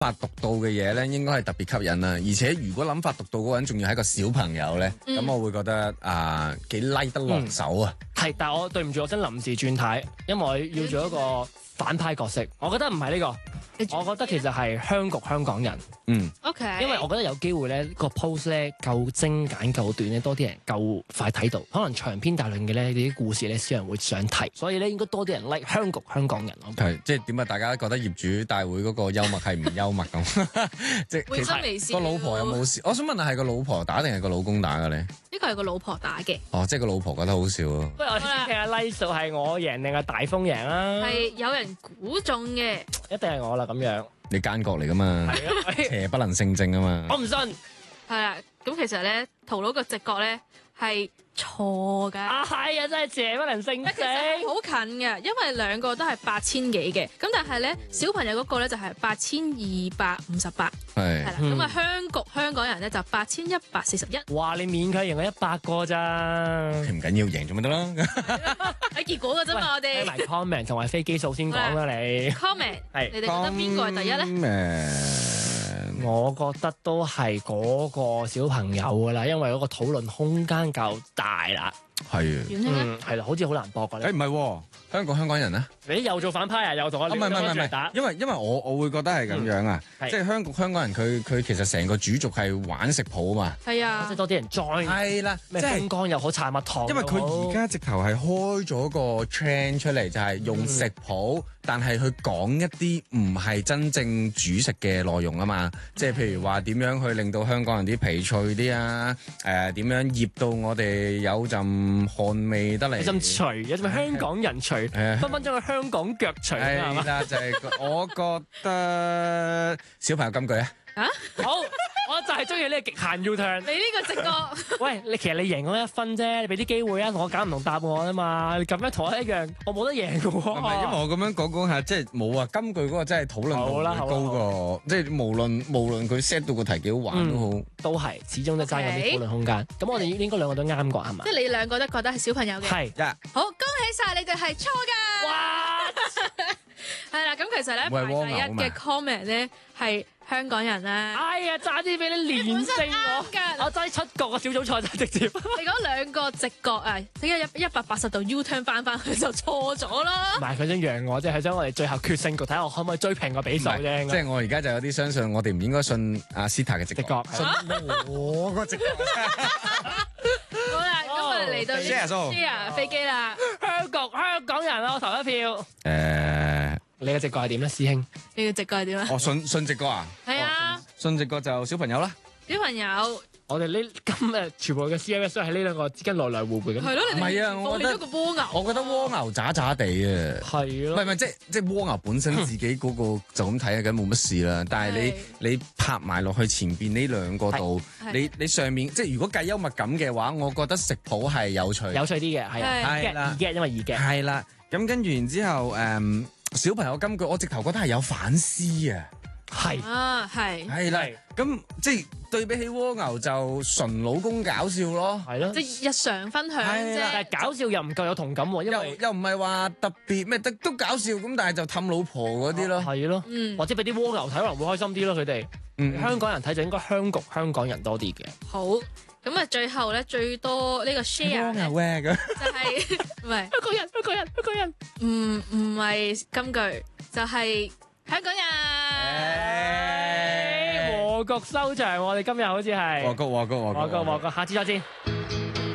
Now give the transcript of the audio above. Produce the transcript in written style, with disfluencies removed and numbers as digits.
法獨到嘅嘢咧，應該係特別吸引啦。而且如果諗法獨到嗰個人仲要係一個小朋友咧，咁我會覺得幾拉得落手啊。 係，但係我對唔住，我想臨時轉態，因為我要做一個反派角色。我覺得唔係呢個。我覺得其實係香港人 ，OK， 因為我覺得有機會咧個 post 咧夠精簡夠短咧，多啲人夠快睇到。可能長篇大論嘅咧啲故事咧少人會想睇，所以咧應該多啲人 like 香港人。 係即係點啊？大家覺得業主大會嗰個幽默係唔幽默咁？即係會心微笑。 個老婆有冇笑？我想問下係個老婆打定係個老公打嘅咧？ 呢個係個老婆打嘅。 哦，即係個老婆覺得好笑咯。 不如我先睇下 like 數係我贏定係大風贏啊？ 係有人估中嘅， 一定係我啦咁樣。 你奸角嚟噶嘛？邪不能勝正啊嘛！ 我唔信。 係啦，咁其實咧，陶佬個直覺咧係錯㗎。 係啊，真係邪不能勝正。 其實係好近嘅，因為兩個都係8000幾嘅，咁但係咧小朋友嗰個咧就係8258。係啦，咁啊香港人咧就8141。 哇！你勉強贏咗100個咋？ 唔緊要，贏咗咪得啦。 睇結果㗎啫嘛，我哋。 睇埋 comment 同埋飛機數先講啦，你。 comment 係。 你哋覺得邊個係第一咧？ 我覺得都係嗰個小朋友㗎啦，因為嗰個討論空間夠大啦。 係啊。 係啦，好似好難搏㗎咧。 唔係喎，香港人啊？ 你又做反派啊？又同我唔係，因為我會覺得係咁樣啊，即係香港人佢其實成個主軸係玩食譜啊嘛。 係啊， 即係多啲人 join。係啦，咩風乾又好，茶蜜糖。 因為佢而家直頭係開咗個 trend 出嚟，就係用食譜，但係去講一啲唔係真正煮食嘅內容啊嘛。即係譬如話點樣去令到香港人啲皮脆啲啊？點樣醃到我哋有陣汗味得嚟？有陣除，有陣香港人除，分分鐘係香港腳除係嘛？ 就係我覺得小朋友金句啊！ 好，我就係中意呢個極限 U-turn。 你呢個直覺， 喂，其實你贏我1分啫，你俾啲機會啊，同我揀唔同答案啊嘛。你咁樣同我一樣，我冇得贏嘅喎。 唔係，因為我咁樣講下，即係冇啊。金句嗰個真係討論度會高過，即係無論佢 set 到個題幾好玩都好， 都係始終都爭緊啲討論空間。咁我哋應該兩個都啱啩係嘛？ 即係你兩個都覺得係小朋友嘅。 係。 好，恭喜晒你哋係錯㗎。 哇！ 係啦，咁其實咧排第一嘅 comment 咧係香港人啦。 哎呀，差啲俾你連勝我爭7個小組賽就直接。 你講兩個直覺啊，點解180度 U-turn 翻去就錯咗咯？ 唔係佢想讓我，即係想我哋最後決勝局睇下我可唔可以追平個比數啫。 即係我而家就有啲相信，我哋唔應該信阿 Sita 嘅直覺，信我個直覺。 好啦，咁我哋嚟到 share 飛機啦。 香港人啊，我投一票。你嘅直覺係點咧，師兄？ 你嘅直覺係點啊？ 我信直覺啊。 係啊， 信直覺就小朋友啦。 小朋友， 我哋呢今日全部嘅 CMS 都喺呢兩個之間來來回回咁。 係咯， 唔係啊，我覺得個蝸牛， 我覺得蝸牛渣渣地啊。係咯。唔係，即係蝸牛本身自己嗰個就咁睇啊，梗冇乜事啦。但係你拍埋落去前邊呢兩個度，你上面即係如果計幽默感嘅話，我覺得食譜係有趣啲嘅，係啦，易 get 因為易 get。係啦，咁跟住然之後小朋友金句，我直頭覺得係有反思啊。係啊，係啦，咁即係對比起蝸牛就純老公搞笑咯， 係咯， 即係日常分享啫。 但係搞笑又唔夠有同感喎，因為又唔係話特別咩，都搞笑咁，但係就氹老婆嗰啲咯， 係咯，或者俾啲蝸牛睇可能會開心啲咯，佢哋香港人睇就應該香港人多啲嘅。 好，咁啊最後咧最多呢個 share 蝸牛咁就係唔係香港人，唔係金句，就係香港人。 和局收場，我哋今日好似係和局， 下次再見。